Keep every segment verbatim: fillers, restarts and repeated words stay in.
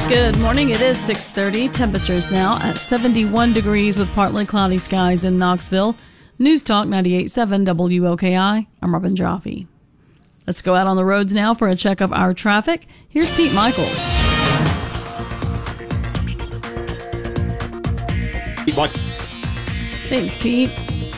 Good morning. It is six thirty. Temperatures now at seventy-one degrees with partly cloudy skies in Knoxville. News Talk ninety-eight point seven W O K I. I'm Robin Jaffe. Let's go out on the roads now for a check of our traffic. Here's Pete Michaels. Pete Michaels. Thanks, Pete.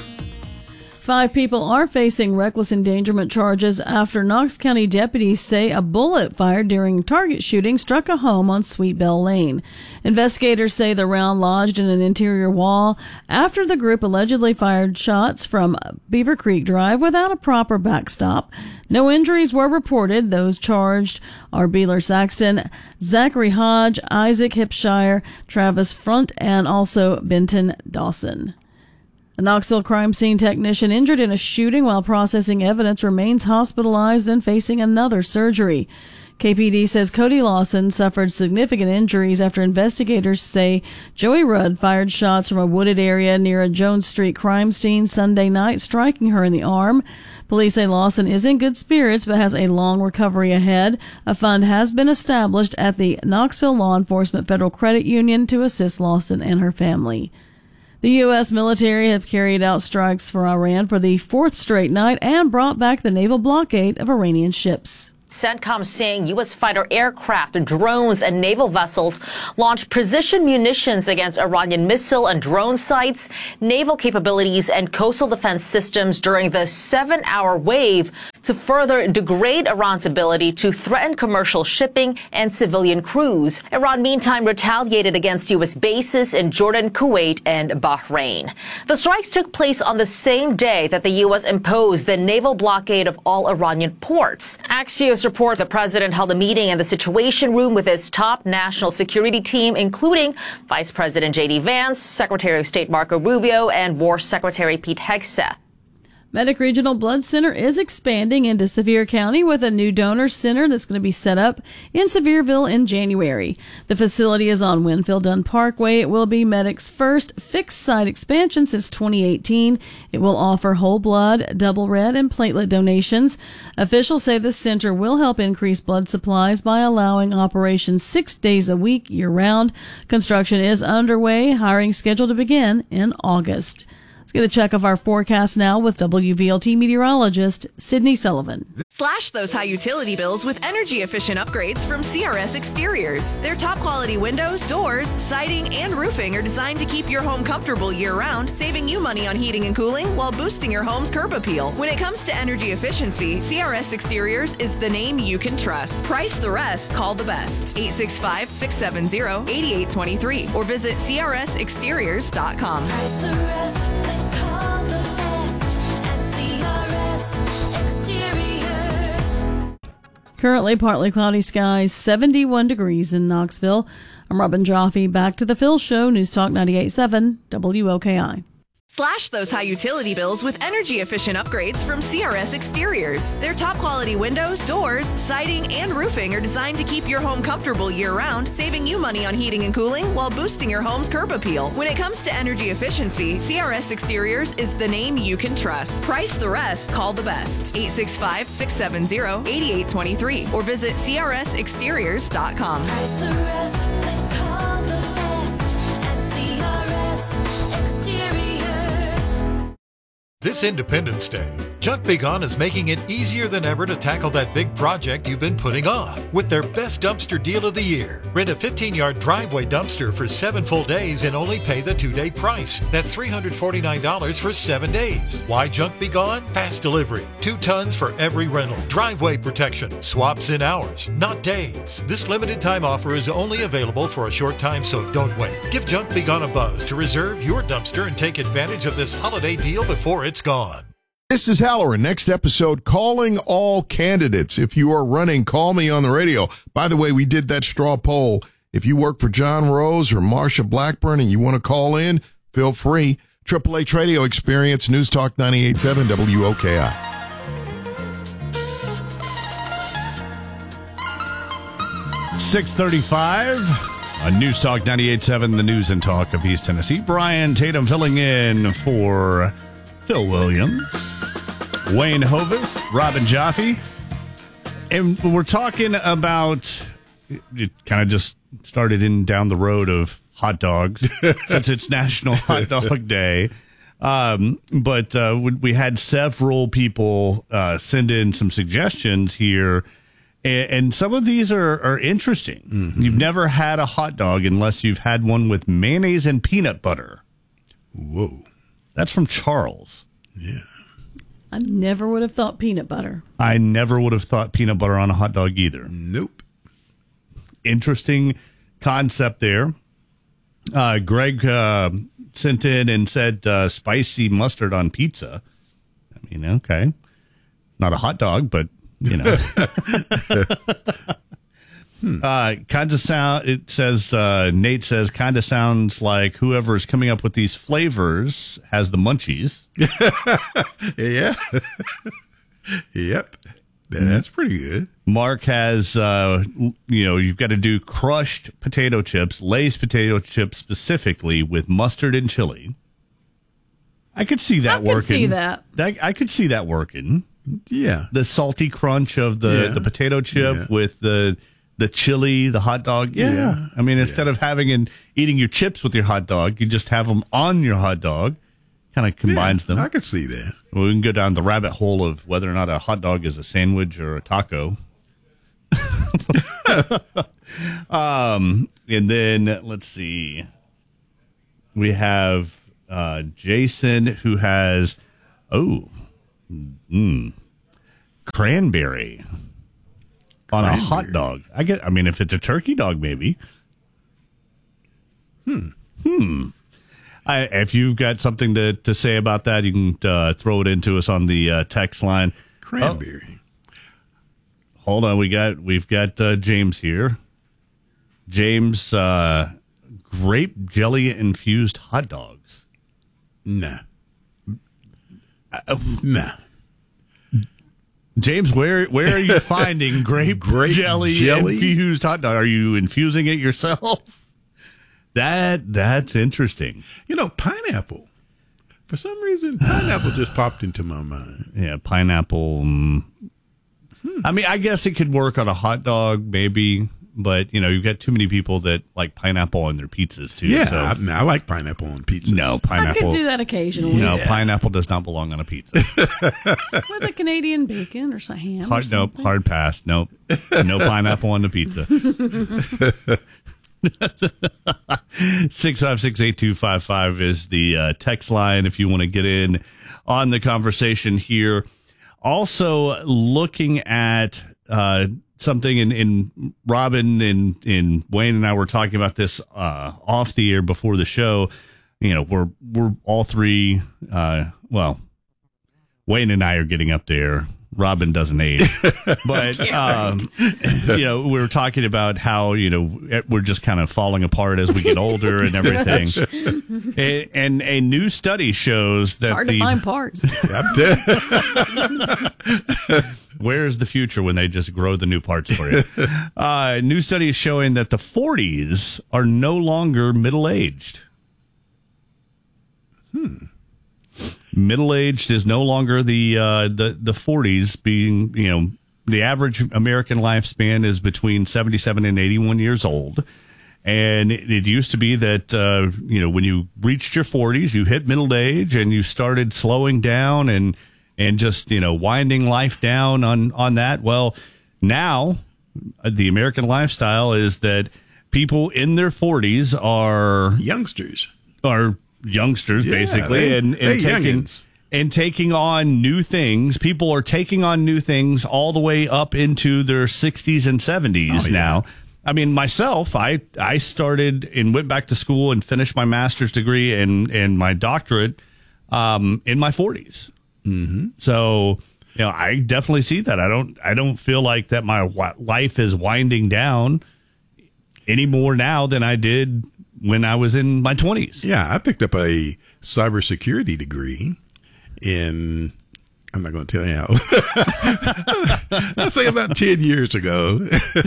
Five people are facing reckless endangerment charges after Knox County deputies say a bullet fired during a target shooting struck a home on Sweet Bell Lane. Investigators say the round lodged in an interior wall after the group allegedly fired shots from Beaver Creek Drive without a proper backstop. No injuries were reported. Those charged are Beeler Saxton, Zachary Hodge, Isaac Hipshire, Travis Front, and also Benton Dawson. A Knoxville crime scene technician injured in a shooting while processing evidence remains hospitalized and facing another surgery. K P D says Cody Lawson suffered significant injuries after investigators say Joey Rudd fired shots from a wooded area near a Jones Street crime scene Sunday night, striking her in the arm. Police say Lawson is in good spirits but has a long recovery ahead. A fund has been established at the Knoxville Law Enforcement Federal Credit Union to assist Lawson and her family. The U S military have carried out strikes for Iran for the fourth straight night and brought back the naval blockade of Iranian ships. CENTCOM saying U S fighter aircraft, drones, and naval vessels launched precision munitions against Iranian missile and drone sites, naval capabilities, and coastal defense systems during the seven-hour wave to further degrade Iran's ability to threaten commercial shipping and civilian crews. Iran, meantime, retaliated against U S bases in Jordan, Kuwait, and Bahrain. The strikes took place on the same day that the U S imposed the naval blockade of all Iranian ports. Axios report the president held a meeting in the Situation Room with his top national security team, including Vice President J D Vance, Secretary of State Marco Rubio, and War Secretary Pete Hegseth. Medic Regional Blood Center is expanding into Sevier County with a new donor center that's going to be set up in Sevierville in January. The facility is on Winfield Dunn Parkway. It will be Medic's first fixed site expansion since twenty eighteen. It will offer whole blood, double red, and platelet donations. Officials say the center will help increase blood supplies by allowing operations six days a week year-round. Construction is underway. Hiring scheduled to begin in August. Let's get a check of our forecast now with W V L T meteorologist Sydney Sullivan. Slash those high utility bills with energy-efficient upgrades from C R S Exteriors. Their top-quality windows, doors, siding, and roofing are designed to keep your home comfortable year-round, saving you money on heating and cooling while boosting your home's curb appeal. When it comes to energy efficiency, C R S Exteriors is the name you can trust. Price the rest, call the best. eight six five, six seven zero, eight eight two three or visit C R S exteriors dot com. Price the rest. Call the best at C R S Exteriors. Currently partly cloudy skies, seventy-one degrees in Knoxville. I'm Robin Jaffe. Back to the Phil Show, News Talk ninety-eight point seven W O K I. Slash those high utility bills with energy-efficient upgrades from C R S Exteriors. Their top-quality windows, doors, siding, and roofing are designed to keep your home comfortable year-round, saving you money on heating and cooling while boosting your home's curb appeal. When it comes to energy efficiency, C R S Exteriors is the name you can trust. Price the rest, call the best. eight six five, six seven zero, eight eight two three or visit C R S exteriors dot com. Price the rest, call the best at C R S Exteriors. This Independence Day, Junk Be Gone is making it easier than ever to tackle that big project you've been putting off with their best dumpster deal of the year. Rent a fifteen-yard driveway dumpster for seven full days and only pay the two-day price. That's three hundred forty-nine dollars for seven days. Why Junk Be Gone? Fast delivery. Two tons for every rental. Driveway protection. Swaps in hours, not days. This limited time offer is only available for a short time, so don't wait. Give Junk Be Gone a buzz to reserve your dumpster and take advantage of this holiday deal before it's gone. This is Halloran. Next episode, calling all candidates. If you are running, call me on the radio. By the way, we did that straw poll. If you work for John Rose or Marsha Blackburn and you want to call in, feel free. Triple H Radio Experience, News Talk ninety-eight point seven W O K I. six thirty-five on News Talk ninety-eight point seven, the news and talk of East Tennessee. Brian Tatum filling in for Phil Williams, Wayne Hovis, Robin Jaffe. And we're talking about it, it kind of just started in down the road of hot dogs since it's National Hot Dog Day. Um, but uh, we, we had several people uh, send in some suggestions here, and, and some of these are, are interesting. Mm-hmm. You've never had a hot dog unless you've had one with mayonnaise and peanut butter. Whoa. That's from Charles. Yeah. I never would have thought peanut butter. I never would have thought peanut butter on a hot dog either. Nope. Interesting concept there. Uh, Greg uh, sent in and said uh, spicy mustard on pizza. I mean, okay. Not a hot dog, but, you know. hmm. uh, kind of sound, it says, uh, Nate says, kind of sounds like whoever is coming up with these flavors has the munchies. Yeah. Yep. That's pretty good. Mark has, uh, you know, you've got to do crushed potato chips, Lay's potato chips specifically with mustard and chili. I could see that I could working. see that. that. I could see that working. Yeah. The salty crunch of the, Yeah. the potato chip Yeah. with the the chili, the hot dog. Yeah. Yeah. I mean, instead Yeah. of having and eating your chips with your hot dog, you just have them on your hot dog. Kind of combines Yeah, them. I could see that. Well, we can go down the rabbit hole of whether or not a hot dog is a sandwich or a taco. um, and then let's see. We have uh, Jason who has oh, mm, cranberry on a hot dog. I get. I mean, if it's a turkey dog, maybe. Hmm. Hmm. I, if you've got something to, to say about that, you can uh, throw it into us on the uh, text line. Cranberry. Oh, hold on, we got we've got uh, James here. James, uh, grape jelly infused hot dogs. Nah. Uh, Nah. James, where where are you finding grape, Grape jelly, jelly? infused hot dog? Are you infusing it yourself? That that's interesting. You know, pineapple. For some reason, pineapple just popped into my mind. Yeah, pineapple. Um, hmm. I mean, I guess it could work on a hot dog, maybe. But, you know, you've got too many people that like pineapple on their pizzas, too. Yeah, so. I, I like pineapple on pizza. No, I pineapple. could do that occasionally. No, pineapple does not belong on a pizza. With a Canadian bacon or some ham. Hard, or nope, something. hard pass. Nope. No pineapple on the pizza. six five six, eight two five five is the uh, text line if you want to get in on the conversation here. Also, looking at uh, something in, in Robin and in Wayne and I were talking about this uh, off the air before the show. You know, we're we're all three. Uh, well, Wayne and I are getting up there. Robin doesn't age, but um, you know, we were talking about how, you know, we're just kind of falling apart as we get older and everything. and, and a new study shows that It's hard the to find parts. where's the future when they just grow the new parts for you? Uh, a new study is showing that the forties are no longer middle aged. Hmm. Middle aged is no longer the uh, the the forties. Being, you know, the average American lifespan is between seventy-seven and eighty-one years old, and it, it used to be that uh, you know, when you reached your forties, you hit middle age and you started slowing down and and just, you know, winding life down on on that. Well, now the American lifestyle is that people in their forties are Youngsters. are youngsters, Yeah, basically, they- and, they and taking youngins. and taking on new things. People are taking on new things all the way up into their sixties and seventies Oh, yeah. now. I mean, myself, I I started and went back to school and finished my master's degree and and my doctorate um, in my forties. Mm-hmm. So, you know, I definitely see that. I don't I don't feel like that my wi- life is winding down any more now than I did when I was in my twenties. Yeah, I picked up a cybersecurity degree in, I'm not going to tell you how. I'll say about ten years ago.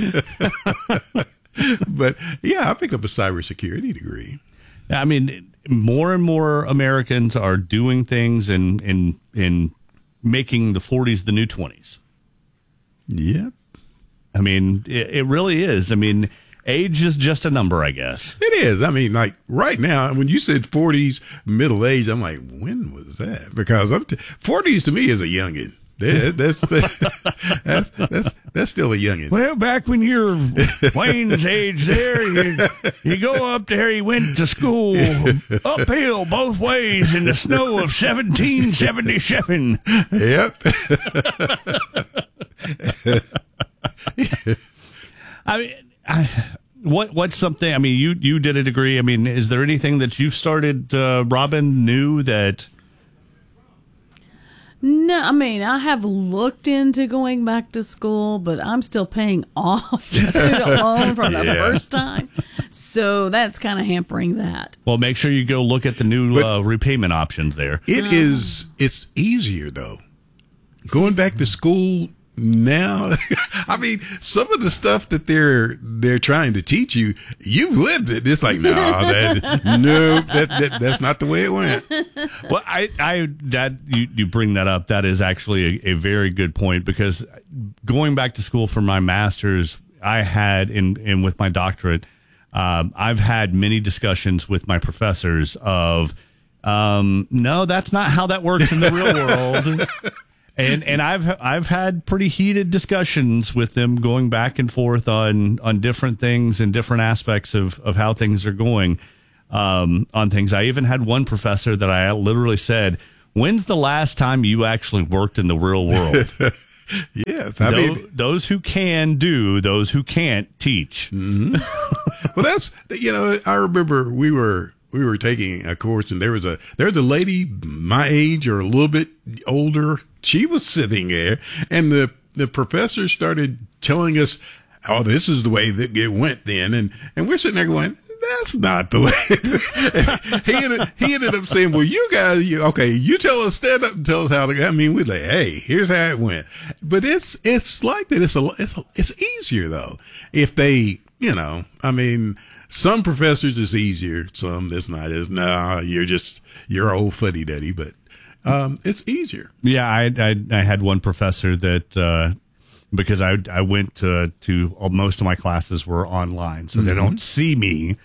But yeah, I picked up a cybersecurity degree. I mean, more and more Americans are doing things and and and making the forties the new twenties. Yep. I mean, it, it really is. I mean, age is just a number, I guess. It is. I mean, like right now, when you said forties, middle age, I'm like, when was that? Because I'm t- forties to me is a youngin'. That, that's, that's that's that's still a youngin'. Well, back when you're Wayne's age there, you, you go up there, you went to school uphill both ways in the snow of seventeen seventy-seven. Yep. I mean, I, what what's something, I mean, you, you did a degree. I mean, is there anything that you've started, uh, Robin, new that... No, I mean, I have looked into going back to school, but I'm still paying off a student loan for the Yeah. first time. So that's kind of hampering that. Well, make sure you go look at the new But- uh, repayment options there. It is. It's easier though. Going back to school now. I mean, some of the stuff that they're they're trying to teach you, you've lived it. It's like, no, that no, that, that that's not the way it went. Well, I, I, that you, you bring that up. That is actually a, a very good point, because going back to school for my master's, I had in, in with my doctorate, um, I've had many discussions with my professors of, um, no, that's not how that works in the real world. And and I've I've had pretty heated discussions with them, going back and forth on, on different things and different aspects of, of how things are going um, on things. I even had one professor that I literally said, "When's the last time you actually worked in the real world?" Yes, I those, mean, those who can do, those who can't teach. well, that's you know, I remember we were. We were taking a course, and there was a there was a lady my age or a little bit older. She was sitting there, and the the professor started telling us, "Oh, this is the way that it went then," and and we're sitting there going, "That's not the way." he ended he ended up saying, "Well, you guys, you, okay, you tell us, stand up and tell us how to." I mean, we're like, "Hey, here's how it went," but it's it's like that. It's a it's it's easier though if they, you know, I mean. Some professors it's easier, some it's not as, nah, you're just, you're old fuddy duddy, but, um, it's easier. Yeah, I, I, I had one professor that, uh, because I, I went to, to, most of my classes were online, so mm-hmm. they don't see me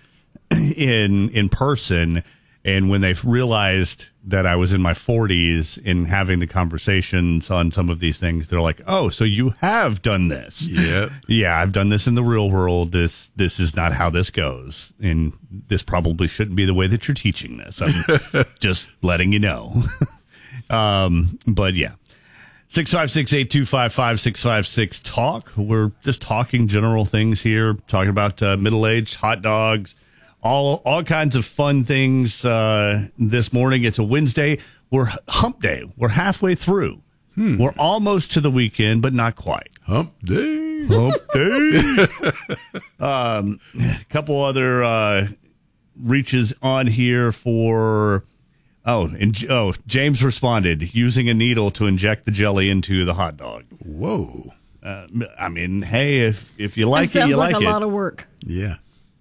in, in person. And when they realized that I was in my forties in having the conversations on some of these things, they're like, "Oh, so you have done this?" Yeah. Yeah, I've done this in the real world. This this is not how this goes. And this probably shouldn't be the way that you're teaching this. I'm just letting you know. um, but yeah. six five six, eight two five, five six five six talk. We're just talking general things here, talking about uh, middle-aged hot dogs. All all kinds of fun things uh, this morning. It's a Wednesday. We're hump day. We're halfway through. Hmm. We're almost to the weekend, but not quite. Hump day. Hump day. um, a couple other uh, reaches on here for. Oh, and oh, James responded using a needle to inject the jelly into the hot dog. Whoa. Uh, I mean, hey, if if you like that it, you sounds like, like a it. lot of work. Yeah.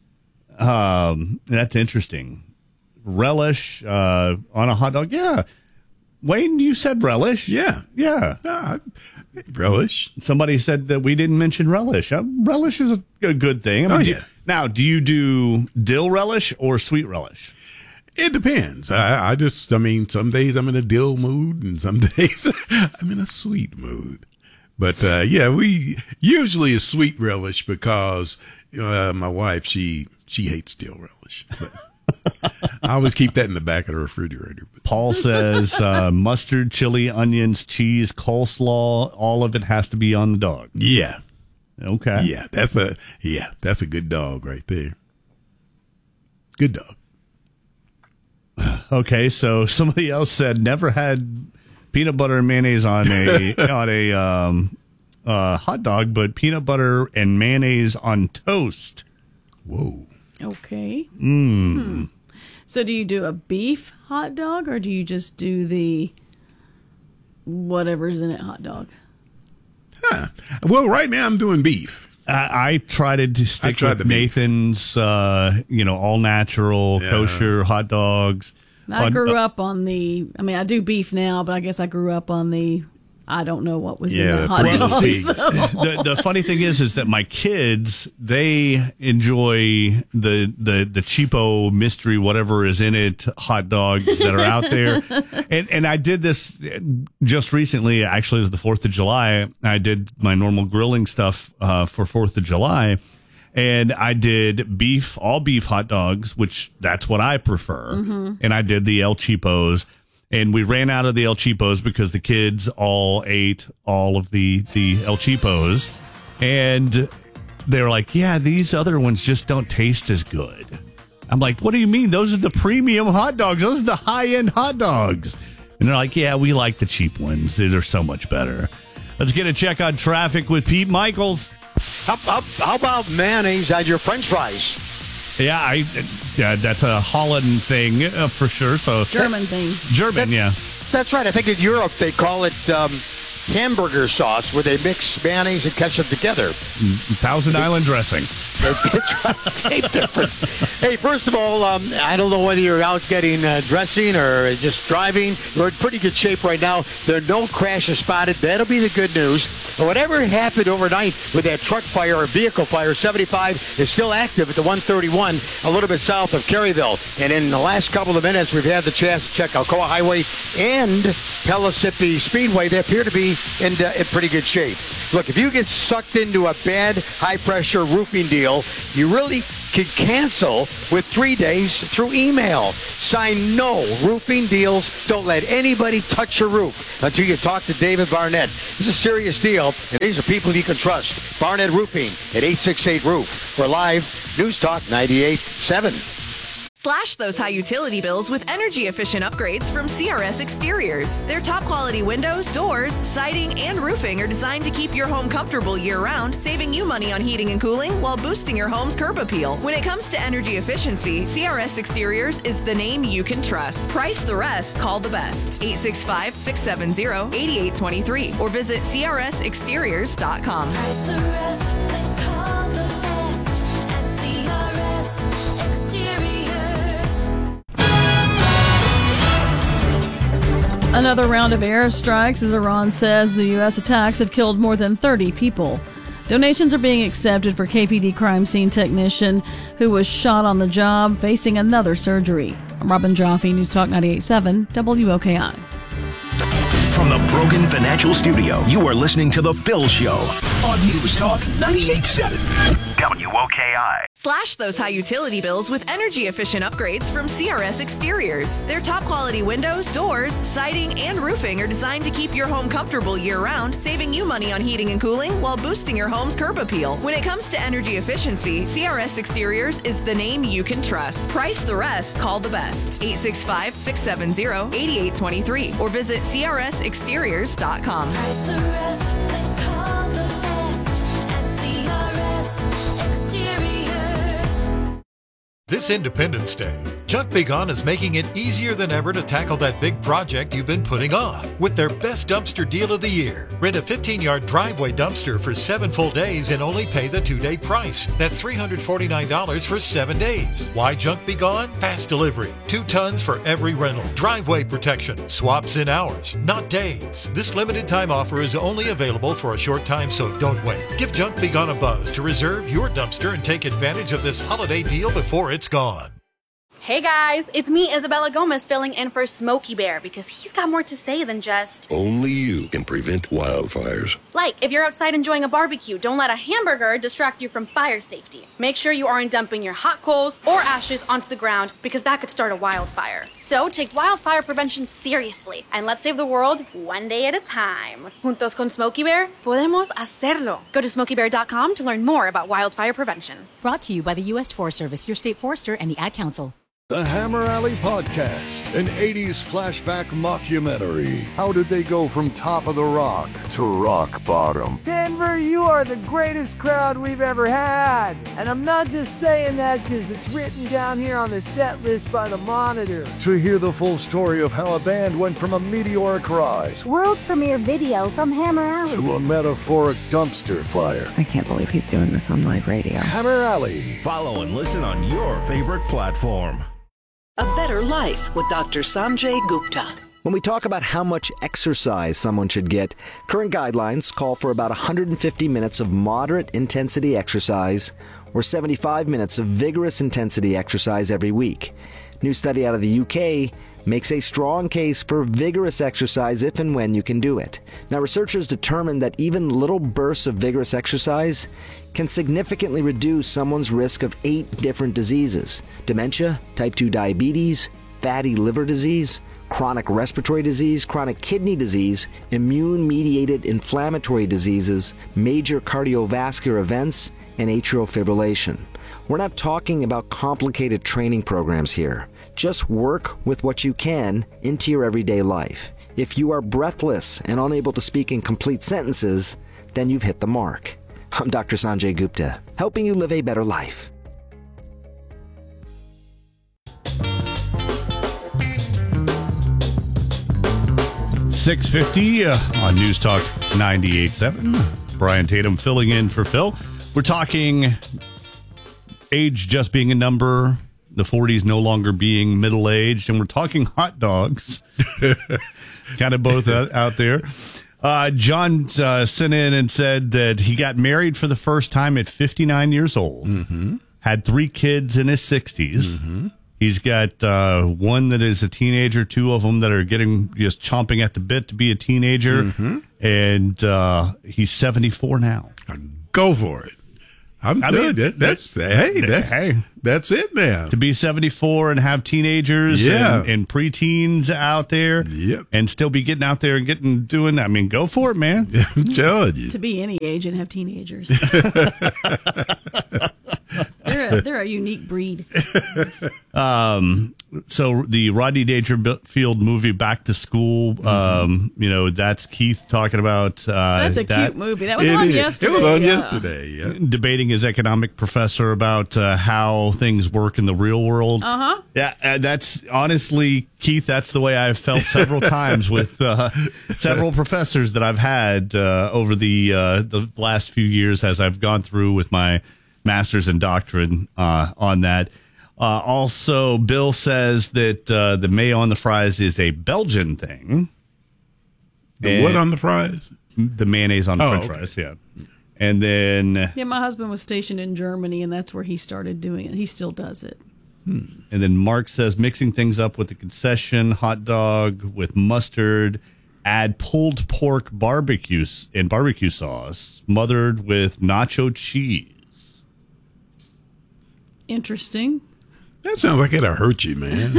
Um, that's interesting. Relish uh, on a hot dog. Yeah. Wayne, you said relish. Yeah. Yeah. Uh, relish. Somebody said that we didn't mention relish. Uh, relish is a, a good thing. I mean, Oh, do- yeah. now, do you do dill relish or sweet relish? It depends. I, I just, I mean, some days I'm in a dill mood and some days I'm in a sweet mood. But, uh, yeah, we usually a sweet relish because, uh, my wife, she, she hates dill relish. But I always keep that in the back of the refrigerator. Paul says uh, mustard, chili, onions, cheese, coleslaw, all of it has to be on the dog. Yeah. Okay. Yeah. That's a, yeah, that's a good dog right there. Good dog. Okay. So somebody else said never had peanut butter and mayonnaise on a on a um, uh, hot dog, but peanut butter and mayonnaise on toast. Whoa. Okay. Mm. Hmm. So do you do a beef hot dog or do you just do the whatever's in it hot dog? Huh. Well, right now I'm doing beef. I, I tried to stick tried with the beef. Nathan's, uh, you know, all natural, Yeah. kosher hot dogs. I On- grew uh, up on the, I mean, I do beef now, but I guess I grew up on the I don't know what was Yeah, in the hot well, dog. see, so- the the funny thing is, is that my kids, they enjoy the the the cheapo mystery whatever is in it hot dogs that are out there, and and I did this just recently. Actually, it was the Fourth of July. I did my normal grilling stuff uh, for Fourth of July, and I did beef, all beef hot dogs, which that's what I prefer, Mm-hmm. and I did the El Cheapos. And we ran out of the El Cheapos because the kids all ate all of the, the El Cheapos. And they were like, yeah, these other ones just don't taste as good. I'm like, what do you mean? Those are the premium hot dogs. Those are the high-end hot dogs. And they're like, yeah, we like the cheap ones. They're so much better. Let's get a check on traffic with Pete Michaels. How, how, how about mayonnaise on your French fries? Yeah, I yeah, that's a Holland thing uh, for sure. So German thing. German, yeah. That's right. I think in Europe they call it um, hamburger sauce, where they mix mayonnaise and ketchup together. Thousand Island dressing. It's right. Same difference. Hey, first of all, um, I don't know whether you're out getting uh, dressing or just driving. We're in pretty good shape right now. There are no crashes spotted. That'll be the good news. But whatever happened overnight with that truck fire or vehicle fire, seventy-five is still active at the one thirty-one, a little bit south of Caryville. And in the last couple of minutes, we've had the chance to check Alcoa Highway and Pellissippi Speedway. They appear to be in, uh, in pretty good shape. Look, if you get sucked into a bad high-pressure roofing deal, you really can cancel with three days through email. Sign no roofing deals. Don't let anybody touch your roof until you talk to David Barnett. This is a serious deal, and these are people you can trust. Barnett Roofing at eight six eight roof. We're live, News Talk ninety-eight point seven. Slash those high utility bills with energy-efficient upgrades from C R S Exteriors. Their top-quality windows, doors, siding, and roofing are designed to keep your home comfortable year-round, saving you money on heating and cooling while boosting your home's curb appeal. When it comes to energy efficiency, C R S Exteriors is the name you can trust. Price the rest, call the best. eight six five, six seven zero, eight eight two three or visit C R S exteriors dot com. Price the rest, then call the best at C R S Exteriors. Another round of airstrikes as Iran says the U S attacks have killed more than thirty people. Donations are being accepted for K P D crime scene technician who was shot on the job, facing another surgery. I'm Robin Jaffe, News Talk ninety-eight point seven, W O K I. From the Brogan Financial Studio, you are listening to The Phil Show on News Talk ninety-eight point seven, W O K I. Slash those high utility bills with energy-efficient upgrades from C R S Exteriors. Their top-quality windows, doors, siding, and roofing are designed to keep your home comfortable year-round, saving you money on heating and cooling while boosting your home's curb appeal. When it comes to energy efficiency, C R S Exteriors is the name you can trust. Price the rest, call the best. eight six five, six seven zero, eight eight two three or visit C R S exteriors dot com. Price the rest, then call the best at C R S Exteriors. This Independence Day, Junk Big On is making it easier than ever to tackle that big project you've been putting off with their best dumpster deal of the year. Rent a fifteen-yard driveway dumpster for seven full days and only pay the two-day price. That's three hundred forty-nine dollars for seven days. Why Junk Big On? Fast delivery. Two tons for every rental. Driveway protection. Swaps in hours, not days. This limited time offer is only available for a short time, so don't wait. Give Junk Big On a buzz to reserve your dumpster and take advantage of this holiday deal before it's gone. Hey guys, it's me, Isabella Gomez, filling in for Smokey Bear because he's got more to say than just, Only you can prevent wildfires. like, if you're outside enjoying a barbecue, don't let a hamburger distract you from fire safety. Make sure you aren't dumping your hot coals or ashes onto the ground because that could start a wildfire. So take wildfire prevention seriously and let's save the world one day at a time. Juntos con Smokey Bear, podemos hacerlo. Go to smokey bear dot com to learn more about wildfire prevention. Brought to you by the U S Forest Service, your state forester, and the Ad Council. The Hammer Alley Podcast, an eighties flashback mockumentary. How did they go from top of the rock to rock bottom? Denver, you are the greatest crowd we've ever had. And I'm not just saying that because it's written down here on the set list by the Monitor. To hear the full story of how a band went from a meteoric rise World premiere video from Hammer Alley. to a metaphoric dumpster fire. I can't believe he's doing this on live radio. Hammer Alley. Follow and listen on your favorite platform. A Better Life with Doctor Sanjay Gupta. When we talk about how much exercise someone should get, current guidelines call for about one hundred fifty minutes of moderate intensity exercise or seventy-five minutes of vigorous intensity exercise every week. New study out of the U K makes a strong case for vigorous exercise if and when you can do it. Now, researchers determined that even little bursts of vigorous exercise can significantly reduce someone's risk of eight different diseases: dementia, type two diabetes, fatty liver disease, chronic respiratory disease, chronic kidney disease, immune-mediated inflammatory diseases, major cardiovascular events, and atrial fibrillation. We're not talking about complicated training programs here. Just work with what you can into your everyday life. If you are breathless and unable to speak in complete sentences, then you've hit the mark. I'm Doctor Sanjay Gupta, helping you live a better life. six fifty uh, on News Talk ninety-eight point seven. Brian Tatum filling in for Phil. We're talking age just being a number, the forties no longer being middle-aged, and we're talking hot dogs. Kind of both out, out there. Uh, John uh, sent in and said that he got married for the first time at fifty-nine years old, Mm-hmm. had three kids in his sixties. Mm-hmm. He's got uh, one that is a teenager, two of them that are getting just chomping at the bit to be a teenager, Mm-hmm. and uh, he's seventy-four now. Go for it. I'm I telling mean, you, that's hey, that's hey. that's it now. To be seventy-four and have teenagers Yeah. and, and preteens out there, Yep. and still be getting out there and getting doing. I mean, go for it, man. I'm telling you. To be any age and have teenagers. they're, a, they're a unique breed. Um, so the Rodney Dangerfield movie Back to School, Mm-hmm. um, you know, that's Keith talking about. Uh, That's a that, cute movie. That was It on is. yesterday. It was on yeah. yesterday. Yeah. Debating his economic professor about uh, how things work in the real world. Uh-huh. Yeah, uh, that's honestly, Keith, that's the way I've felt several times with uh, several professors that I've had uh, over the uh, the last few years as I've gone through with my master's and doctorate uh, on that. Uh, also, Bill says that uh, the mayo on the fries is a Belgian thing. The what on the fries? The mayonnaise on the Oh, french okay. fries, yeah. And then Yeah, my husband was stationed in Germany, and that's where he started doing it. He still does it. and then Mark says mixing things up with the concession hot dog with mustard, add pulled pork barbecue s- and barbecue sauce, smothered with nacho cheese. Interesting. That sounds like it'll hurt you, man.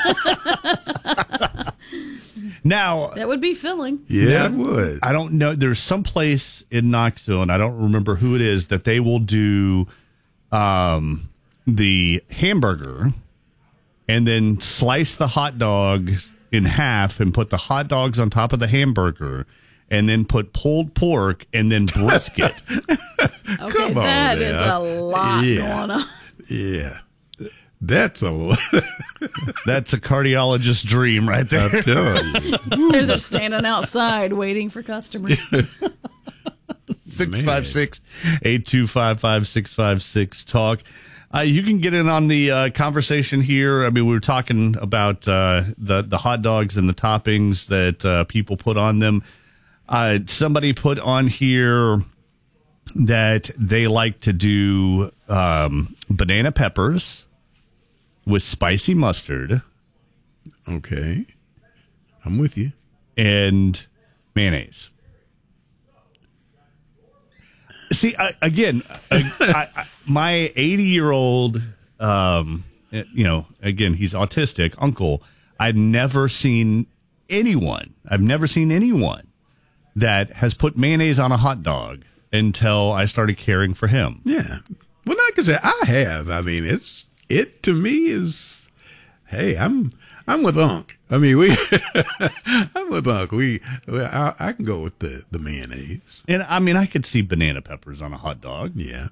Now, That would be filling. Yeah, it would. I don't know. There's some place in Knoxville, and I don't remember who it is, that they will do um, the hamburger and then slice the hot dog in half and put the hot dogs on top of the hamburger and then put pulled pork and then brisket. Okay, Come on that is now. a lot Yeah. going on. Yeah. That's a lot. That's a cardiologist's dream right there. I'm telling you. They're just standing outside waiting for customers. six five six, eight two five five, six five six talk. Uh, you can get in on the uh, conversation here. I mean, we were talking about uh, the, the hot dogs and the toppings that uh, people put on them. Uh, somebody put on here that they like to do um, banana peppers with spicy mustard. Okay. I'm with you. And mayonnaise. See, I, again, I, I, I, my eighty-year-old, um, you know, again, he's autistic, uncle. I've never seen anyone, I've never seen anyone that has put mayonnaise on a hot dog until I started caring for him. Yeah. Well, like I said, I have. I mean, it's, it to me is, hey, I'm, I'm with Unc. I mean, we, I'm with Unc. We, I, I can go with the, the mayonnaise. And I mean, I could see banana peppers on a hot dog. Yeah.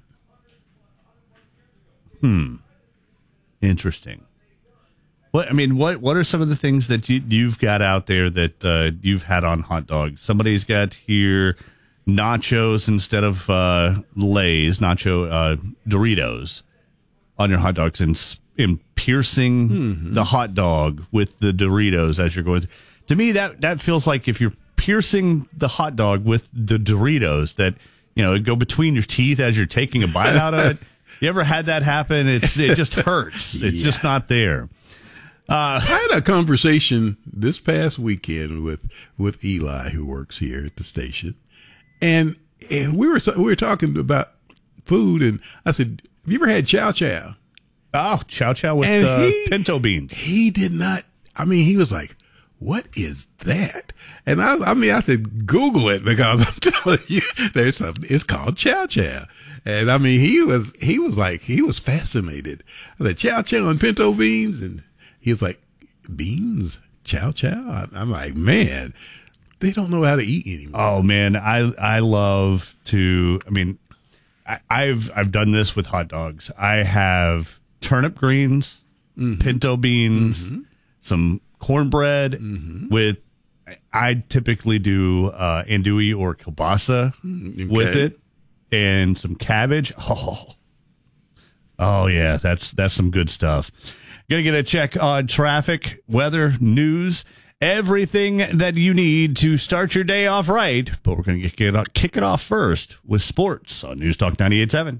Hmm. Interesting. What I mean, what what are some of the things that you, you've got out there that uh, you've had on hot dogs? Somebody's got here nachos instead of uh, Lay's, nacho uh, Doritos on your hot dogs and, s- and piercing Mm-hmm. the hot dog with the Doritos as you're going through. to me, that, that feels like if you're piercing the hot dog with the Doritos that, you know, go between your teeth as you're taking a bite out of it. You ever had that happen? It's It just hurts. It's yeah. just not there. Uh, I had a conversation this past weekend with, with Eli, who works here at the station. And, and we were we were talking about food, and I said, have you ever had chow chow? Oh, chow chow with uh, he, pinto beans. He did not. I mean, he was like, what is that? And I, I mean, I said, Google it, because I'm telling you, there's something, it's called chow chow. And I mean, he was, he was like, he was fascinated. I said, chow chow and pinto beans. And he was like, beans, chow chow. I'm like, man, they don't know how to eat anymore. Oh man. I, I love to, I mean, I, I've, I've done this with hot dogs. I have turnip greens, mm-hmm. pinto beans, mm-hmm. some cornbread mm-hmm. with, I typically do uh, andouille or kielbasa okay. with it, and some cabbage. Oh, oh yeah, that's that's some good stuff. Gonna get a check on traffic, weather, news, everything that you need to start your day off right. But we're gonna get, get kick it off first with sports on News Talk ninety-eight point seven.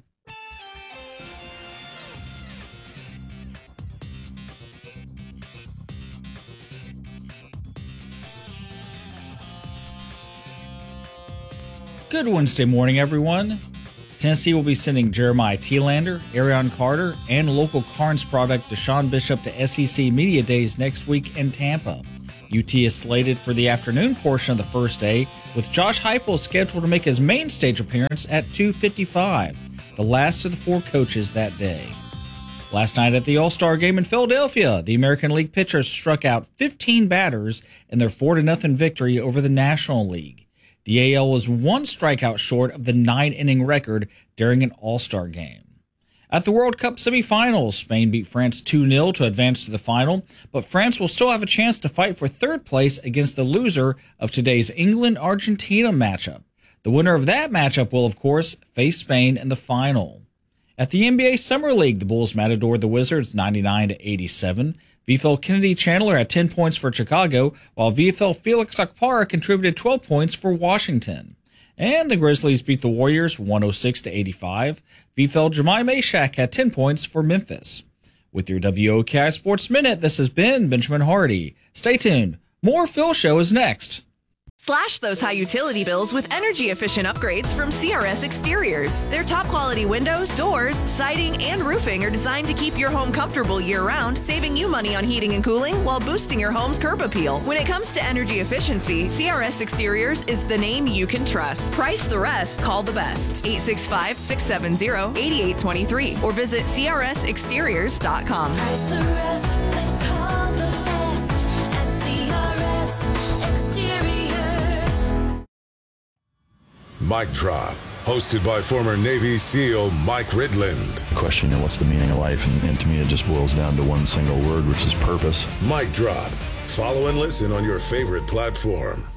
Good Wednesday morning, everyone. Tennessee will be sending Jeremiah Thielander, Arion Carter, and local Carnes product Deshaun Bishop to S E C Media Days next week in Tampa. U T is slated for the afternoon portion of the first day, with Josh Heupel scheduled to make his main stage appearance at two fifty-five, the last of the four coaches that day. Last night at the All-Star Game in Philadelphia, the American League pitchers struck out fifteen batters in their four to nothing victory over the National League. The A L was one strikeout short of the nine-inning record during an All-Star game. At the World Cup semifinals, Spain beat France two nil to advance to the final, but France will still have a chance to fight for third place against the loser of today's England-Argentina matchup. The winner of that matchup will, of course, face Spain in the final. At the N B A Summer League, the Bulls matadored the Wizards ninety-nine to eighty-seven. V F L Kennedy Chandler had ten points for Chicago, while V F L Felix Akpara contributed twelve points for Washington. And the Grizzlies beat the Warriors one oh six to eighty-five. V F L Jemai Meshack had ten points for Memphis. With your W O K I Sports Minute, this has been Benjamin Hardy. Stay tuned. More Phil Show is next. Slash those high utility bills with energy-efficient upgrades from C R S Exteriors. Their top-quality windows, doors, siding, and roofing are designed to keep your home comfortable year-round, saving you money on heating and cooling while boosting your home's curb appeal. When it comes to energy efficiency, C R S Exteriors is the name you can trust. Price the rest, call the best. eight six five, six seven zero, eight eight two three or visit C R S exteriors dot com. Price the rest, then call the best at C R S Exteriors. Mic Drop, hosted by former Navy SEAL Mike Ridland. The question, you know, what's the meaning of life? And, and to me, it just boils down to one single word, which is purpose. Mic Drop. Follow and listen on your favorite platform.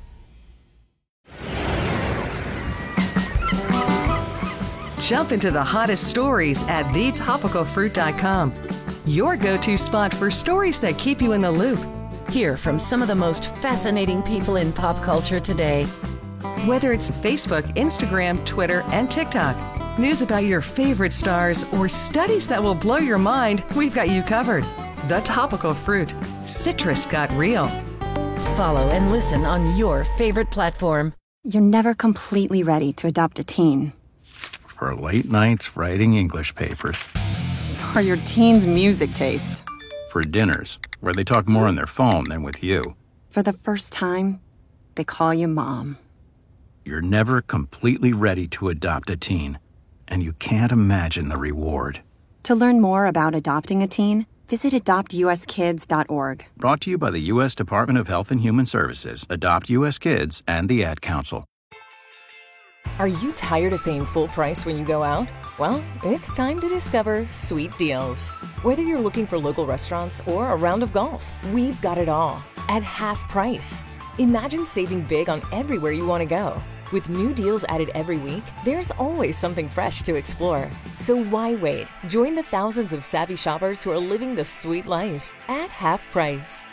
Jump into the hottest stories at the topical fruit dot com. Your go-to spot for stories that keep you in the loop. Hear from some of the most fascinating people in pop culture today. Whether it's Facebook, Instagram, Twitter, and TikTok, news about your favorite stars, or studies that will blow your mind, we've got you covered. The Topical Fruit. Citrus got real. Follow and listen on your favorite platform. You're never completely ready to adopt a teen. For late nights writing English papers. For your teen's music taste. For dinners where they talk more on their phone than with you. For the first time, they call you mom. You're never completely ready to adopt a teen, and you can't imagine the reward. To learn more about adopting a teen, visit adopt u s kids dot org. Brought to you by the U S Department of Health and Human Services, Adopt U S Kids, and the Ad Council. Are you tired of paying full price when you go out? Well, it's time to discover Sweet Deals. Whether you're looking for local restaurants or a round of golf, we've got it all at half price. Imagine saving big on everywhere you want to go. With new deals added every week, there's always something fresh to explore. So why wait? Join the thousands of savvy shoppers who are living the sweet life at half price.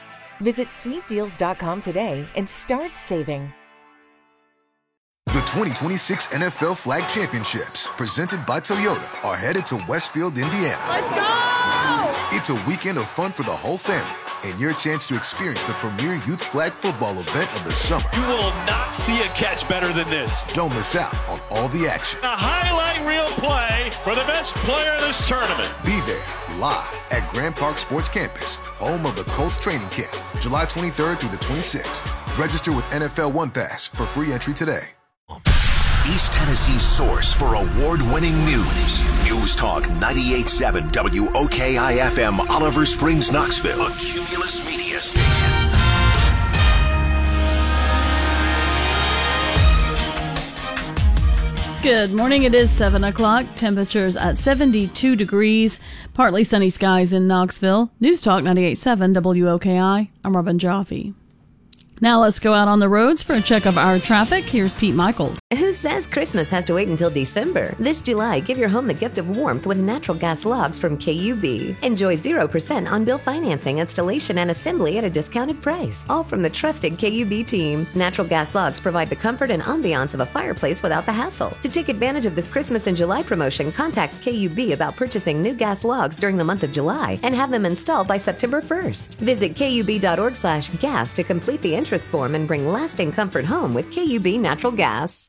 Visit sweet deals dot com today and start saving. The twenty twenty-six N F L Flag Championships, presented by Toyota, are headed to Westfield, Indiana. Let's go! It's a weekend of fun for the whole family and your chance to experience the premier youth flag football event of the summer. You will not see a catch better than this. Don't miss out on all the action. A highlight reel play for the best player of this tournament. Be there live at Grand Park Sports Campus, home of the Colts training camp, July twenty-third through the twenty-sixth. Register with N F L One Pass for free entry today. East Tennessee's source for award-winning news. News Talk ninety-eight point seven W O K I F M, Oliver Springs, Knoxville. A Cumulus Media Station. Good morning. It is seven o'clock. Temperatures at seventy-two degrees. Partly sunny skies in Knoxville. News Talk ninety-eight point seven W O K I. I'm Robin Jaffe. Now let's go out on the roads for a check of our traffic. Here's Pete Michaels. Who says Christmas has to wait until December? This July, give your home the gift of warmth with natural gas logs from K U B. Enjoy zero percent on-bill financing, installation, and assembly at a discounted price. All from the trusted K U B team. Natural gas logs provide the comfort and ambiance of a fireplace without the hassle. To take advantage of this Christmas in July promotion, contact K U B about purchasing new gas logs during the month of July and have them installed by September first. Visit K U B dot org slash gas to complete the interest form and bring lasting comfort home with K U B Natural Gas.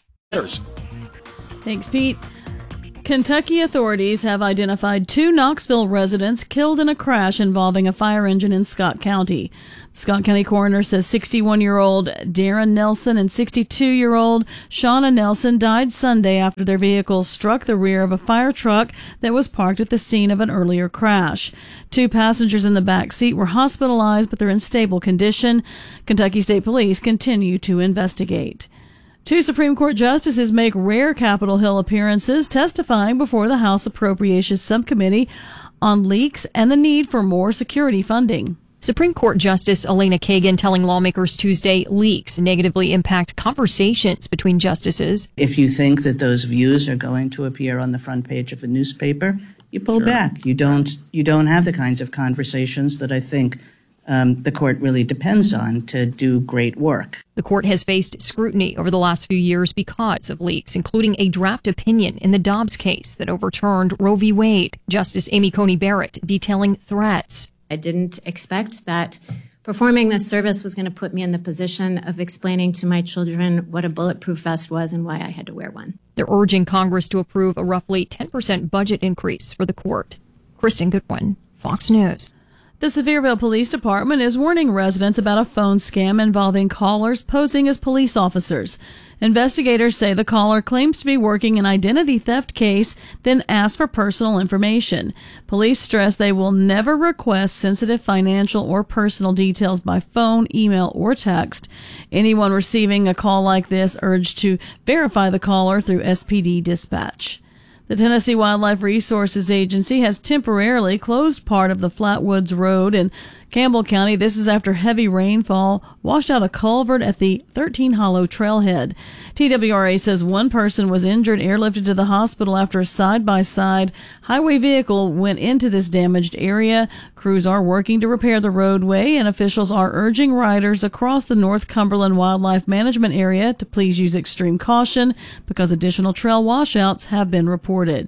Thanks, Pete. Kentucky authorities have identified two Knoxville residents killed in a crash involving a fire engine in Scott County. The Scott County coroner says sixty-one-year-old Darren Nelson and sixty-two-year-old Shauna Nelson died Sunday after their vehicles struck the rear of a fire truck that was parked at the scene of an earlier crash. Two passengers in the back seat were hospitalized, but they're in stable condition. Kentucky State Police continue to investigate. Two Supreme Court justices make rare Capitol Hill appearances, testifying before the House Appropriations Subcommittee on leaks and the need for more security funding. Supreme Court Justice Elena Kagan telling lawmakers Tuesday leaks negatively impact conversations between justices. If you think that those views are going to appear on the front page of a newspaper, you pull Sure. back. You don't, you don't have the kinds of conversations that I think Um, the court really depends on to do great work. The court has faced scrutiny over the last few years because of leaks, including a draft opinion in the Dobbs case that overturned Roe v. Wade. Justice Amy Coney Barrett detailing threats. I didn't expect that performing this service was going to put me in the position of explaining to my children what a bulletproof vest was and why I had to wear one. They're urging Congress to approve a roughly ten percent budget increase for the court. Kristen Goodwin, Fox News. The Sevierville Police Department is warning residents about a phone scam involving callers posing as police officers. Investigators say the caller claims to be working an identity theft case, then asks for personal information. Police stress they will never request sensitive financial or personal details by phone, email, or text. Anyone receiving a call like this urged to verify the caller through S P D dispatch. The Tennessee Wildlife Resources Agency has temporarily closed part of the Flatwoods Road in Campbell County. This is after heavy rainfall washed out a culvert at the thirteen Hollow trailhead. T W R A says one person was injured, airlifted to the hospital after a side-by-side highway vehicle went into this damaged area. Crews are working to repair the roadway, and officials are urging riders across the North Cumberland Wildlife Management Area to please use extreme caution because additional trail washouts have been reported.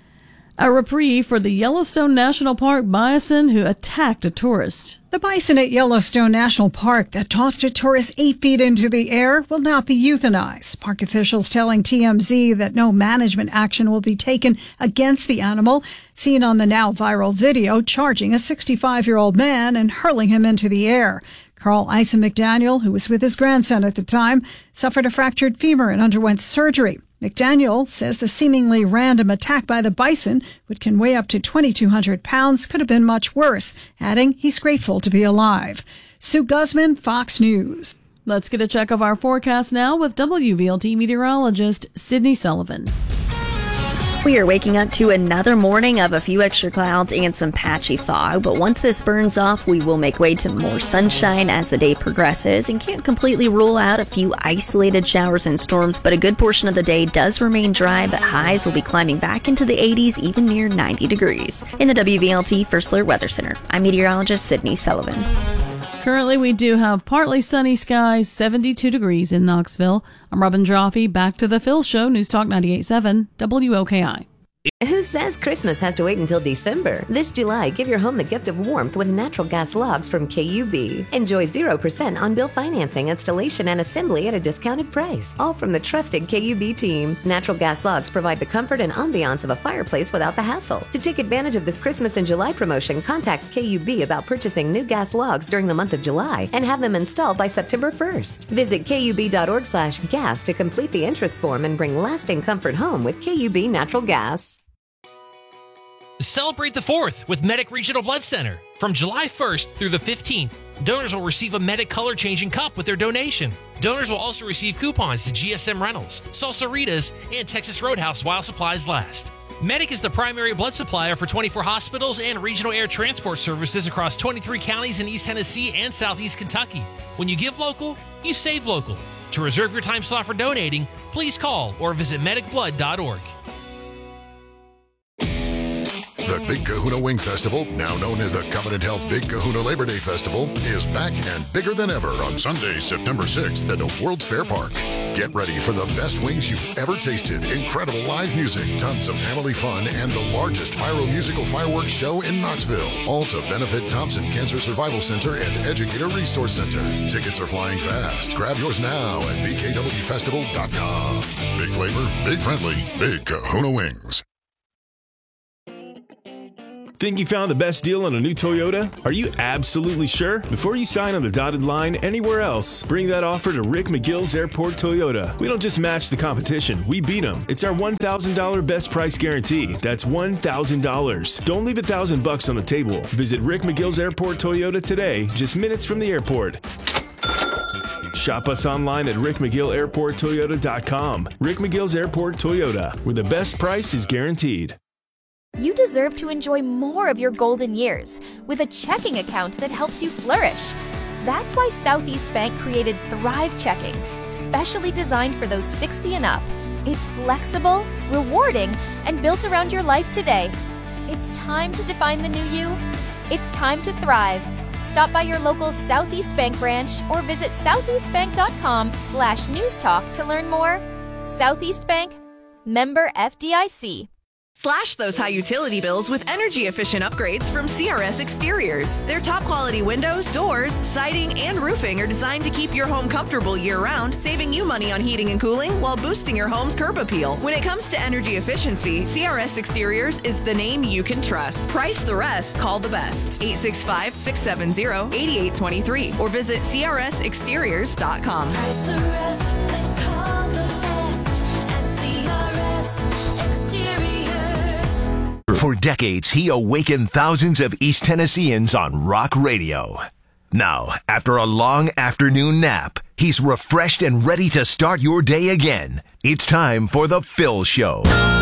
A reprieve for the Yellowstone National Park bison who attacked a tourist. The bison at Yellowstone National Park that tossed a tourist eight feet into the air will not be euthanized. Park officials telling T M Z that no management action will be taken against the animal, seen on the now viral video charging a sixty-five-year-old man and hurling him into the air. Carl Ison McDaniel, who was with his grandson at the time, suffered a fractured femur and underwent surgery. McDaniel says the seemingly random attack by the bison, which can weigh up to twenty-two hundred pounds, could have been much worse, adding he's grateful to be alive. Sue Guzman, Fox News. Let's get a check of our forecast now with W V L T meteorologist Sydney Sullivan. We are waking up to another morning of a few extra clouds and some patchy fog, but once this burns off, we will make way to more sunshine as the day progresses and can't completely rule out a few isolated showers and storms, but a good portion of the day does remain dry, but highs will be climbing back into the eighties, even near ninety degrees. In the W V L T First Alert Weather Center, I'm meteorologist Sydney Sullivan. Currently, we do have partly sunny skies, seventy-two degrees in Knoxville. I'm Robin Joffe. Back to the Phil Show, News Talk ninety-eight point seven W O K I. Who says Christmas has to wait until December? This July, give your home the gift of warmth with natural gas logs from K U B. Enjoy zero percent on-bill financing, installation, and assembly at a discounted price. All from the trusted K U B team. Natural gas logs provide the comfort and ambiance of a fireplace without the hassle. To take advantage of this Christmas and July promotion, contact K U B about purchasing new gas logs during the month of July and have them installed by September first. Visit kub.org slash gas to complete the interest form and bring lasting comfort home with K U B Natural Gas. Celebrate the fourth with Medic Regional Blood Center. From July first through the fifteenth, donors will receive a Medic color-changing cup with their donation. Donors will also receive coupons to G S M Rentals, Salsaritas, and Texas Roadhouse while supplies last. Medic is the primary blood supplier for twenty-four hospitals and regional air transport services across twenty-three counties in East Tennessee and Southeast Kentucky. When you give local, you save local. To reserve your time slot for donating, please call or visit medic blood dot org. The Big Kahuna Wing Festival, now known as the Covenant Health Big Kahuna Labor Day Festival, is back and bigger than ever on Sunday, September sixth at the World's Fair Park. Get ready for the best wings you've ever tasted, incredible live music, tons of family fun, and the largest pyro musical fireworks show in Knoxville. All to benefit Thompson Cancer Survival Center and Educator Resource Center. Tickets are flying fast. Grab yours now at b k w festival dot com. Big flavor, big friendly, Big Kahuna Wings. Think you found the best deal on a new Toyota? Are you absolutely sure? Before you sign on the dotted line anywhere else, bring that offer to Rick McGill's Airport Toyota. We don't just match the competition, we beat them. It's our one thousand dollars best price guarantee. That's one thousand dollars. Don't leave a thousand bucks on the table. Visit Rick McGill's Airport Toyota today, just minutes from the airport. Shop us online at rick mcgill airport toyota dot com. Rick McGill's Airport Toyota, where the best price is guaranteed. You deserve to enjoy more of your golden years with a checking account that helps you flourish. That's why Southeast Bank created Thrive Checking, specially designed for those sixty and up. It's flexible, rewarding, and built around your life today. It's time to define the new you. It's time to thrive. Stop by your local Southeast Bank branch or visit southeast bank dot com slash news talk to learn more. Southeast Bank, member F D I C. Slash those high utility bills with energy-efficient upgrades from C R S Exteriors. Their top-quality windows, doors, siding, and roofing are designed to keep your home comfortable year-round, saving you money on heating and cooling while boosting your home's curb appeal. When it comes to energy efficiency, C R S Exteriors is the name you can trust. Price the rest. Call the best. eight six five, six seven zero, eight eight two three or visit c r s exteriors dot com. Price the rest, then call the best at C R S Exteriors. For decades, he awakened thousands of East Tennesseans on rock radio. Now, after a long afternoon nap, he's refreshed and ready to start your day again. It's time for The Phil Show.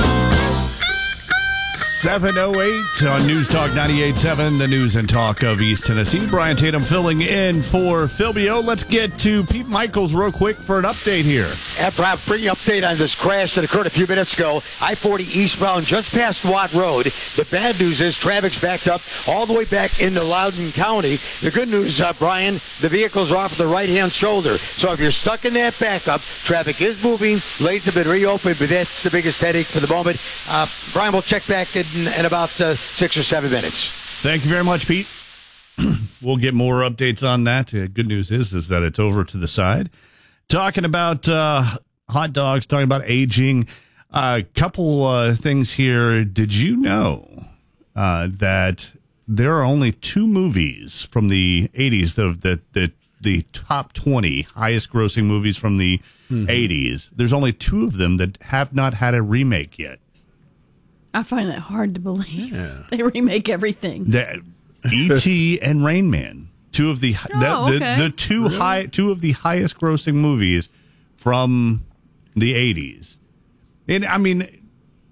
seven oh eight on News Talk ninety-eight point seven, the news and talk of East Tennessee. Brian Tatum filling in for Philbio. Let's get to Pete Michaels real quick for an update here. Yeah, Brian, bring you update on this crash that occurred a few minutes ago. I forty eastbound just past Watt Road. The bad news is traffic's backed up all the way back into Loudoun County. The good news, uh, Brian, the vehicles are off the right-hand shoulder. So if you're stuck in that backup, traffic is moving. Lanes have been reopened, but that's the biggest headache for the moment. Uh, Brian, we'll check back in in about uh, six or seven minutes. Thank you very much, Pete. We'll get more updates on that. Uh, good news is, is that it's over to the side. Talking about uh, hot dogs, talking about aging. A uh, couple uh, things here. Did you know uh, that there are only two movies from the eighties, the, the, the, the top twenty highest grossing movies from the mm-hmm. eighties? There's only two of them that have not had a remake yet. I find that hard to believe. Yeah. They remake everything. E T and Rain Man, two of the oh, the, okay. the, the two really? high two of the highest grossing movies from the eighties. And I mean,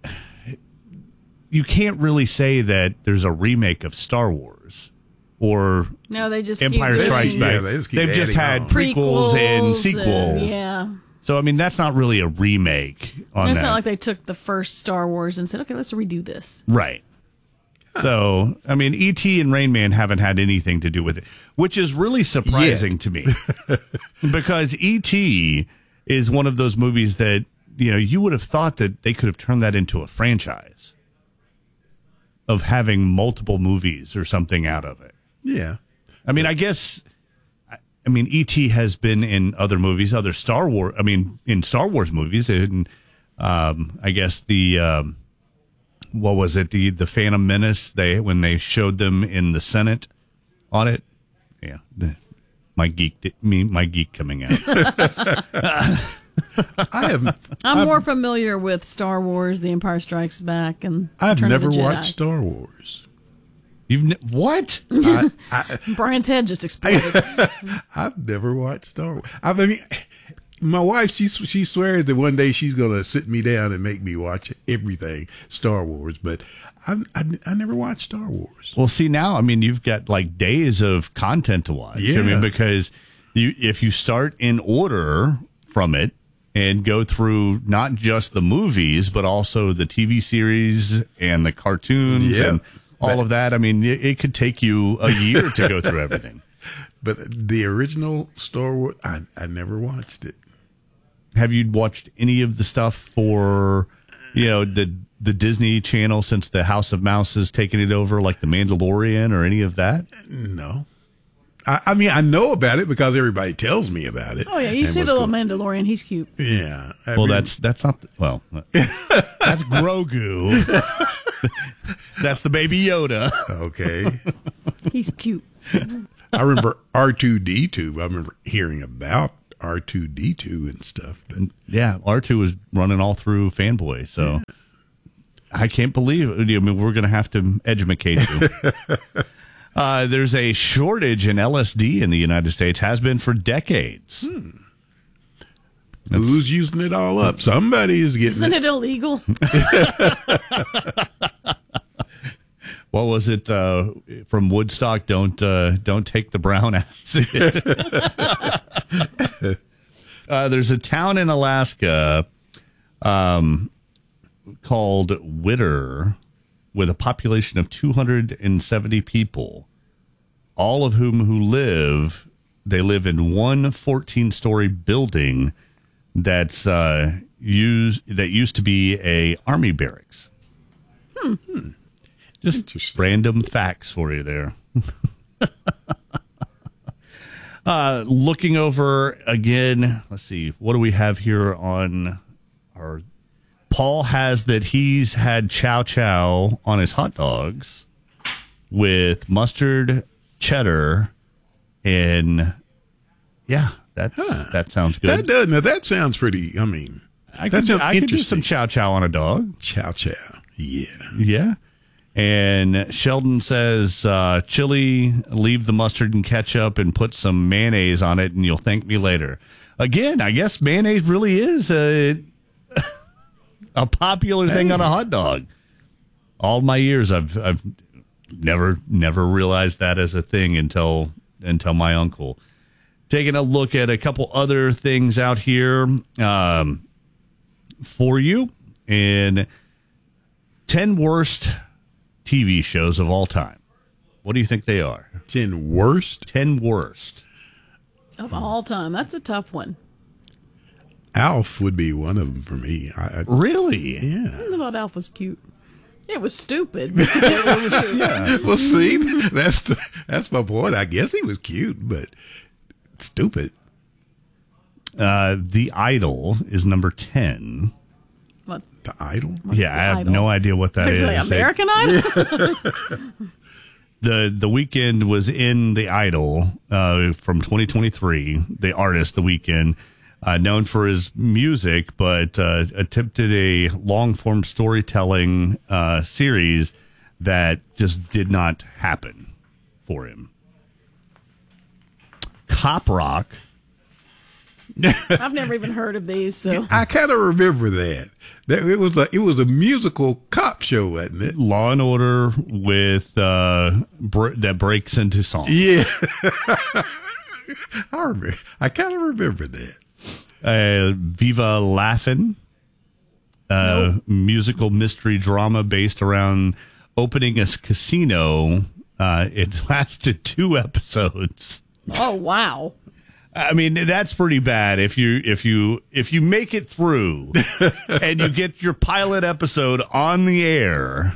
you can't really say that there's a remake of Star Wars or no, they just Empire keep Strikes Back. Yeah, they just They've just had on. prequels, prequels and sequels. And, yeah. So, I mean, that's not really a remake on it's that. It's not like they took the first Star Wars and said, okay, let's redo this. Right. So, I mean, E T and Rain Man haven't had anything to do with it, which is really surprising Yet. to me. Because E T is one of those movies that, you know, you would have thought that they could have turned that into a franchise of having multiple movies or something out of it. Yeah. I mean, I guess, I mean, E T has been in other movies, other Star Wars, I mean, in Star Wars movies, and um, I guess the, um, what was it, the the Phantom Menace, they when they showed them in the Senate audit. Yeah, the, my geek, me, my geek coming out. I have. I'm I've, more familiar with Star Wars, The Empire Strikes Back, and I've Return of never the Jedi. watched Star Wars. You've ne- what? I, I, Brian's head just exploded. I've never watched Star Wars. I mean, my wife, she she swears that one day she's gonna sit me down and make me watch everything Star Wars, but I I, I never watched Star Wars. Well, see now, I mean, you've got like days of content to watch. Yeah. I mean, because you if you start in order from it and go through not just the movies but also the T V series and the cartoons Yeah. and all of that. I mean, it, it could take you a year to go through everything. But the original Star Wars, I I never watched it. Have you watched any of the stuff for, you know, the the Disney Channel since the House of Mouse has taken it over, like The Mandalorian or any of that? No. I, I mean, I know about it because everybody tells me about it. Oh, yeah, you and see what's the little going- Mandalorian. He's cute. Yeah. I Well, mean- that's that's not the, well, that's Grogu. That's the Baby Yoda. Okay. He's cute. I remember R two D two. I remember hearing about R two D two and stuff. But Yeah, R two was running all through Fanboy, so I can't believe it. I mean, we're going to have to educate you. uh, there's a shortage in L S D in the United States, has been for decades. Hmm. Who's using it all up? Somebody is getting Isn't it. it illegal? What was it uh, from Woodstock? Don't uh, don't take the brown acid. uh, there's a town in Alaska um, called Whitter with a population of two hundred seventy people, all of whom who live they live in one fourteen-story building that's uh, used that used to be a army barracks. Hmm. Hmm. Just random facts for you there. uh, looking over again, let's see, what do we have here on our... Paul has that he's had chow chow on his hot dogs with mustard, cheddar, and yeah, that's, Huh. that sounds good. That does. Now that sounds pretty. I mean, I that could, sounds I could do interesting. some chow chow on a dog. Chow chow. Yeah. Yeah. And Sheldon says, uh, chili, leave the mustard and ketchup and put some mayonnaise on it and you'll thank me later. Again, I guess mayonnaise really is a, a popular thing on a hot dog. All my years, I've I've never never realized that as a thing until until my uncle. Taking a look at a couple other things out here um, for you. And ten worst T V shows of all time. What do you think they are? Ten worst? Ten worst. Of all time. That's a tough one. Alf would be one of them for me. I, I, really? Yeah. I thought Alf was cute. It was stupid. But it was cute. Yeah. Well, see, that's the, that's my point. I guess he was cute, but stupid. Uh, The Idol is number ten. What? The Idol? What's yeah, The I have Idol? no idea what that There's is. like American Idol? the The Weeknd was in The Idol uh, from twenty twenty-three. The artist, The Weeknd, uh, known for his music, but uh, attempted a long form storytelling uh, series that just did not happen for him. Cop Rock. I've never even heard of these, so I kind of remember that. That it was a it was a musical cop show, wasn't it? Law and Order with uh, br- that breaks into song. Yeah, I remember. I kind of remember that. Uh, Viva Laughlin, uh, musical mystery drama based around opening a casino. Uh, it lasted two episodes. Oh, wow. I mean, that's pretty bad if you if you if you make it through and you get your pilot episode on the air.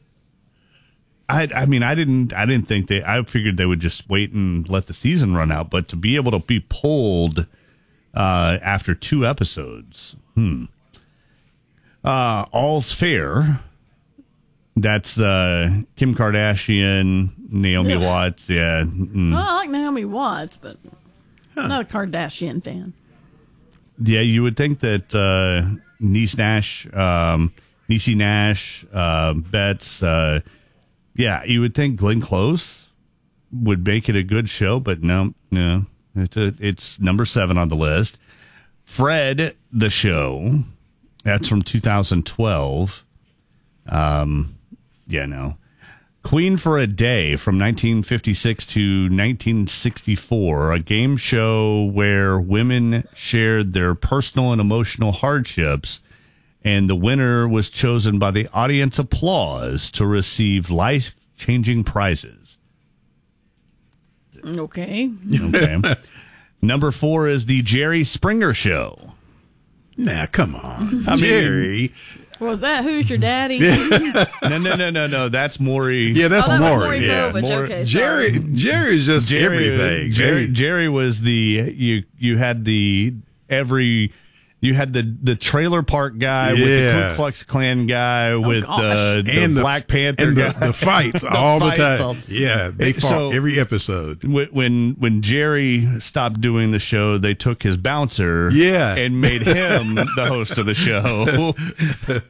I I mean, I didn't I didn't think they I figured they would just wait and let the season run out, but to be able to be pulled uh, after two episodes, hmm. Uh, All's Fair. That's uh, Kim Kardashian, Naomi Ugh. Watts. Yeah. Mm. Well, I like Naomi Watts, but I'm not a Kardashian fan. Yeah, you would think that uh, Niece Nash, um, Niecy Nash, uh, Betts, uh, yeah, you would think Glenn Close would make it a good show, but no, no, it's a, it's number seven on the list. Fred, the show, that's from two thousand twelve. Um, yeah, no. Queen for a Day from nineteen fifty-six to nineteen sixty-four, a game show where women shared their personal and emotional hardships, and the winner was chosen by the audience applause to receive life-changing prizes. Okay. Okay. Number four is the Jerry Springer Show. Nah, come on. I mean, Jerry. Was that Who's Your Daddy? no, no, no, no, no. That's Maury. Yeah, that's Oh, that was Maury. Maury Yeah, Povich. Maury- Okay, Jerry. sorry. Jerry's just Jerry, everything. Jerry, Jerry- Jerry was the you. You had the every. You had the, the trailer park guy with the Yeah. Ku Klux Klan guy with the, the And the- Black Panther and guy. the, the fights all the fights time. all- Yeah, they fought So- every episode. When when when Jerry stopped doing the show, they took his bouncer, Yeah. and made him the host of the show.